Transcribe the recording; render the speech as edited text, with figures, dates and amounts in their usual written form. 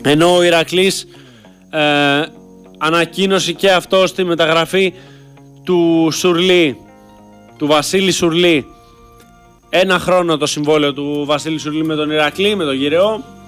Ενώ ο Ηρακλής ανακοίνωσε και αυτό στη μεταγραφή του Σουρλή, του Βασίλη Σουρλή. 1 χρόνο το συμβόλαιο του Βασίλη Σουρλή με τον Ηρακλή, με τον Γυραιό.